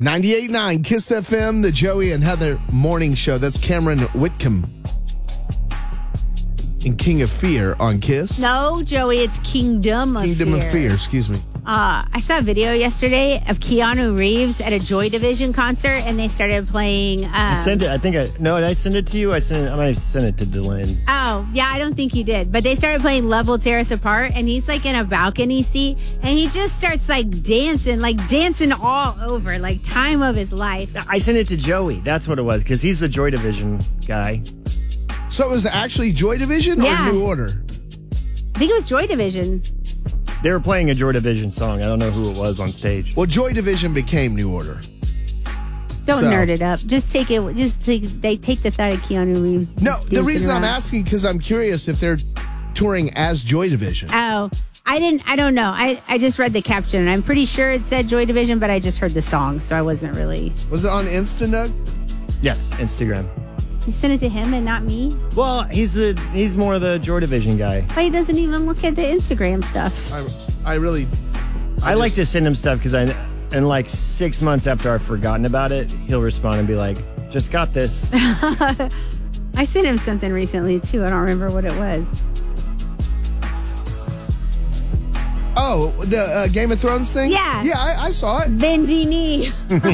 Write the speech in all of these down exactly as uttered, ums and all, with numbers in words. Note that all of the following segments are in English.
ninety-eight point nine Kiss F M, the Joey and Heather morning show. That's Cameron Whitcomb in King of Fear on Kiss. No, Joey, it's Kingdom of Kingdom Fear. of Fear, excuse me. Uh, I saw a video yesterday of Keanu Reeves at a Joy Division concert, and they started playing. Um, I sent it. I think I no. Did I send it to you? I sent. It, I might have sent it to Delane. Oh, yeah, I don't think you did. But they started playing Love Will Tear Us Apart, and he's like in a balcony seat, and he just starts like dancing, like dancing all over, like time of his life. I sent it to Joey. That's what it was, because he's the Joy Division guy. So it was actually Joy Division Yeah. or New Order? I think it was Joy Division. They were playing a Joy Division song. I don't know who it was on stage. Well, Joy Division became New Order. Don't So- nerd it up. Just take it. Just take. They take the thought of Keanu Reeves. No, the dancing reason I'm around. asking because I'm curious if they're touring as Joy Division. Oh, I didn't. I don't know. I, I just read the caption, and I'm pretty sure it said Joy Division, but I just heard the song, so I wasn't really. Was it on Insta, Doug? Yes, Instagram. You sent it to him and not me. Well, he's the he's more the Joy Division guy. But he doesn't even look at the Instagram stuff. I, I really. I, like just- to send him stuff because I, and like six months after I've forgotten about it, he'll respond and be like, "Just got this." I sent him something recently too. I don't remember what it was. Oh, the uh, Game of Thrones thing? Yeah. Yeah, I, I saw it. Bendy knee.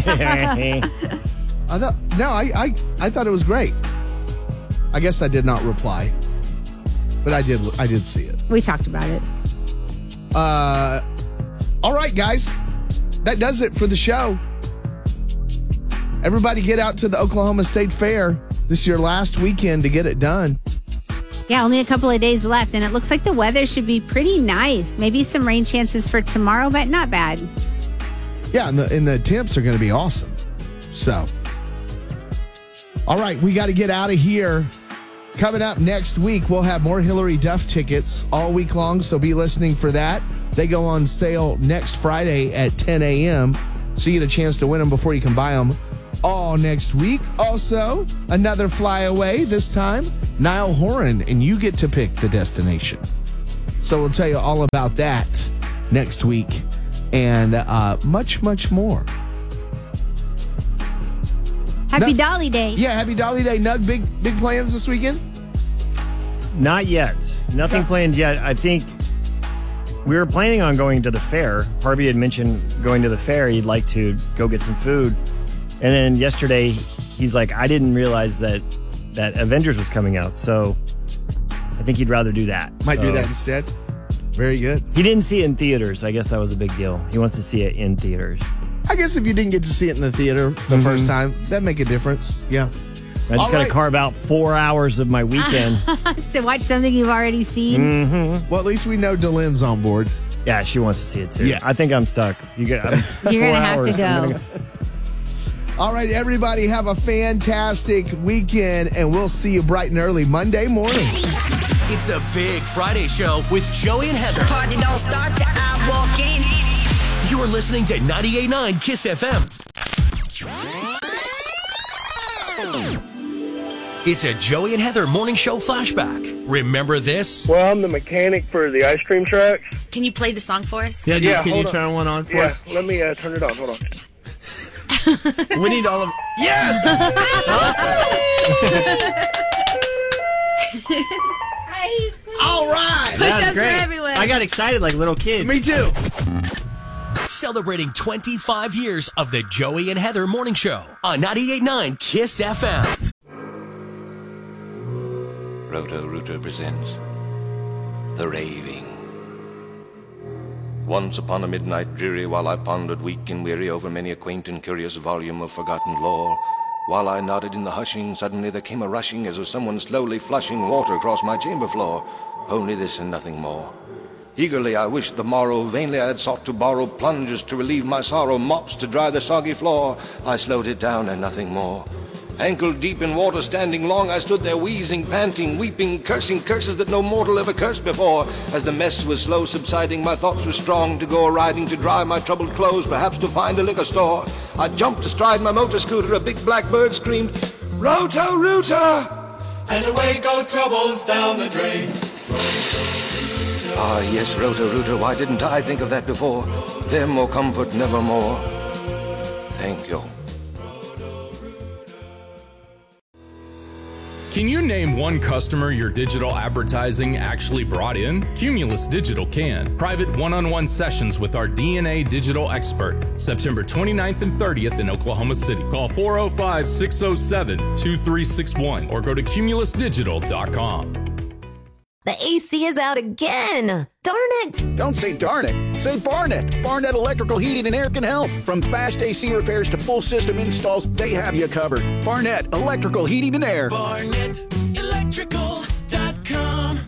I thought no, I, I I thought it was great. I guess I did not reply, but I did I did see it. We talked about it. Uh, all right, guys, that does it for the show. Everybody, get out to the Oklahoma State Fair. This is your last weekend to get it done. Yeah, only a couple of days left, and it looks like the weather should be pretty nice. Maybe some rain chances for tomorrow, but not bad. Yeah, and the and the temps are going to be awesome. So, all right, we got to get out of here. Coming up next week, we'll have more Hillary Duff tickets all week long, so be listening for that. They go on sale next Friday at ten a.m., so you get a chance to win them before you can buy them all next week. Also, another flyaway, this time, Niall Horan, and you get to pick the destination. So we'll tell you all about that next week and uh, much, much more. Happy No- Dolly Day. Yeah, happy Dolly Day. Nug, big big plans this weekend? Not yet. Nothing planned yet. I think we were planning on going to the fair. Harvey had mentioned going to the fair. He'd like to go get some food. And then yesterday, he's like, I didn't realize that that Avengers was coming out. So I think he'd rather do that. Might do So- that instead. Very good. He didn't see it in theaters. I guess that was a big deal. He wants to see it in theaters. I guess if you didn't get to see it in the theater the Mhm. first time, that'd make a difference. Yeah. I just All got to right. carve out four hours of my weekend. To watch something you've already seen. Mm-hmm. Well, at least we know Delenn's on board. Yeah, she wants to see it too. Yeah. I think I'm stuck. You get. I'm, You're four gonna have to hours. I'm go. gonna All right, everybody, have a fantastic weekend, and we'll see you bright and early Monday morning. It's the Big Friday Show with Joey and Heather. Party don't start till I walk in. You're listening to ninety-eight point nine Kiss F M. It's a Joey and Heather morning show flashback. Remember this? Well, I'm the mechanic for the ice cream trucks. Can you play the song for us? Yeah, Yeah, can you hold on. turn one on for Yeah, us? let me uh, turn it on. Hold on. We need all of Yes! All right! That was Push-ups for great. everyone. I got excited like a little kid. Me too. Celebrating twenty-five years of the Joey and Heather morning show on ninety-eight point nine Kiss F M. Roto-Rooter presents The Raving. Once upon a midnight dreary, while I pondered weak and weary over many a quaint and curious volume of forgotten lore, while I nodded in the hushing, suddenly there came a rushing as of someone slowly flushing water across my chamber floor. Only this and nothing more. Eagerly I wished the morrow, vainly I had sought to borrow plungers to relieve my sorrow, mops to dry the soggy floor. I slowed it down and nothing more. Ankle deep in water, standing long, I stood there wheezing, panting, weeping, cursing curses that no mortal ever cursed before. As the mess was slow subsiding, my thoughts were strong to go a-riding, to dry my troubled clothes, perhaps to find a liquor store. I jumped astride my motor scooter, a big black bird screamed, Roto-Rooter! And away go troubles down the drain. Ah, yes, Roto-Rooter, why didn't I think of that before? Them or comfort nevermore. Thank you. Can you name one customer your digital advertising actually brought in? Cumulus Digital can. Private one-on-one sessions with our D N A digital expert. September twenty-ninth and thirtieth in Oklahoma City. Call four oh five, six oh seven, two three six one or go to cumulus digital dot com. The A C is out again. Darn it. Don't say darn it. Say Barnett. Barnett Electrical Heating and Air can help. From fast A C repairs to full system installs, they have you covered. Barnett Electrical Heating and Air. Barnett Electrical dot com.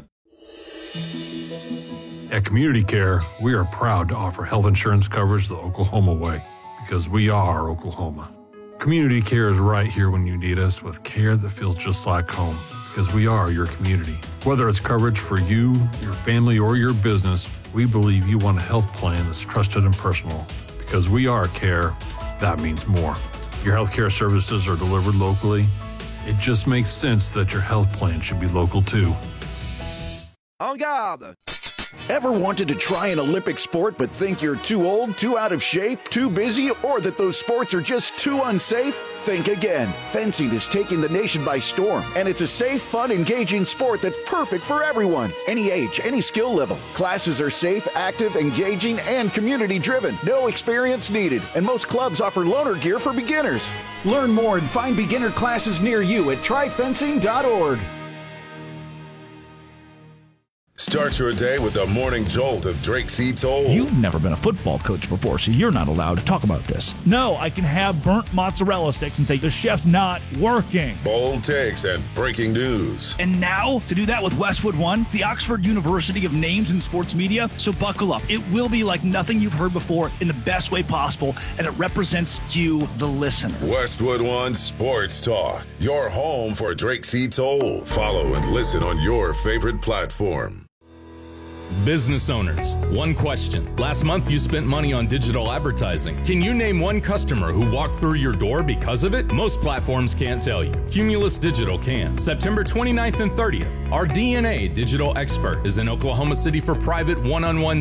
At Community Care, we are proud to offer health insurance coverage the Oklahoma way, because we are Oklahoma. Community Care is right here when you need us with care that feels just like home, because we are your community. Whether it's coverage for you, your family, or your business, we believe you want a health plan that's trusted and personal. Because we are care, that means more. Your healthcare services are delivered locally. It just makes sense that your health plan should be local too. En garde! Ever wanted to try an Olympic sport but think you're too old, too out of shape, too busy, or that those sports are just too unsafe? Think again. Fencing is taking the nation by storm, and it's a safe, fun, engaging sport that's perfect for everyone. Any age, any skill level. Classes are safe, active, engaging, and community-driven. No experience needed, and most clubs offer loaner gear for beginners. Learn more and find beginner classes near you at try fencing dot org. Start your day with the morning jolt of Drake C. Toll. You've never been a football coach before, so you're not allowed to talk about this. No, I can have burnt mozzarella sticks and say the chef's not working. Bold takes and breaking news. And now, to do that with Westwood One, the Oxford University of Names in Sports Media. So buckle up. It will be like nothing you've heard before in the best way possible, and it represents you, the listener. Westwood One Sports Talk, your home for Drake C. Toll. Follow and listen on your favorite platform. Business owners, one question. Last month you spent money on digital advertising. Can you name one customer who walked through your door because of it? Most platforms can't tell you. Cumulus Digital can. September twenty-ninth and thirtieth. Our D N A digital expert is in Oklahoma City for private one-on-one